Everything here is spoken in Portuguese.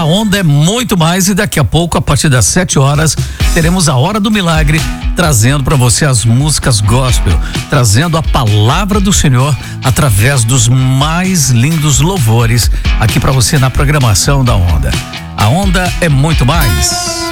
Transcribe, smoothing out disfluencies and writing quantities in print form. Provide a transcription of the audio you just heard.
A Onda é muito mais e daqui a pouco, a partir das 7 horas, teremos a Hora do Milagre, trazendo para você as músicas gospel, trazendo a palavra do Senhor através dos mais lindos louvores aqui para você na programação da Onda. A Onda é muito mais.